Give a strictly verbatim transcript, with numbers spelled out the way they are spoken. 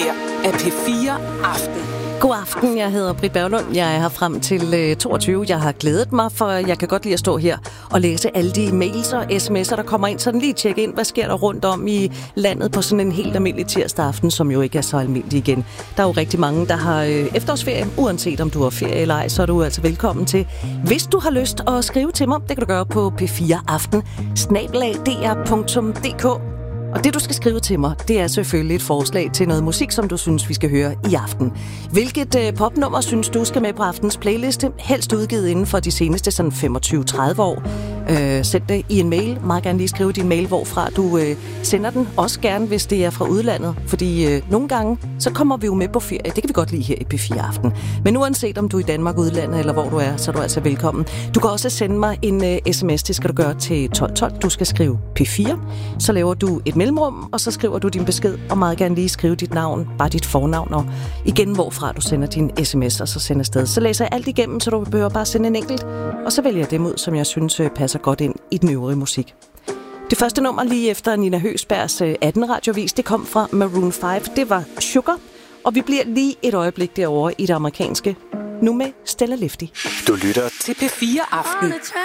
her er P fire Aften. God aften, jeg hedder Britt Berglund. Jeg er her frem til toogtyve. Jeg har glædet mig, for jeg kan godt lide at stå her og læse alle de mails og sms'er, der kommer ind. Sådan lige tjekke ind, hvad sker der rundt om i landet på sådan en helt almindelig tirsdag aften, som jo ikke er så almindelig igen. Der er jo rigtig mange, der har efterårsferie. Uanset om du har ferie eller ej, så er du altså velkommen til. Hvis du har lyst at skrive til mig, det kan du gøre på p fire aften snabel-a d r punktum d k. Og det, du skal skrive til mig, det er selvfølgelig et forslag til noget musik, som du synes, vi skal høre i aften. Hvilket øh, popnummer synes du skal med på aftens playliste? Helst udgivet inden for de seneste sådan femogtyve til tredive år. Øh, send det i en mail. Meget gerne lige skrive din mail, hvorfra du øh, sender den. Også gerne, hvis det er fra udlandet. Fordi øh, nogle gange, så kommer vi jo med på ferie. Det kan vi godt lide her i P fire Aften. Men uanset om du er i Danmark, udlandet eller hvor du er, så er du altså velkommen. Du kan også sende mig en øh, sms. Det skal du gøre til tolv tolv. Du skal skrive P fire. Så laver du et mellemrum, og så skriver du din besked, og meget gerne lige skrive dit navn, bare dit fornavn, og igen, hvorfra du sender din sms, og så sender afsted. Så læser jeg alt igennem, så du behøver bare sende en enkelt, og så vælger jeg dem ud, som jeg synes passer godt ind i den øvrige musik. Det første nummer lige efter Nina Høgsbergs atten radiovis, det kom fra Maroon fem, det var Sugar, og vi bliver lige et øjeblik derovre i det amerikanske, nu med Stella Lifty. Du lytter til P fire Aften.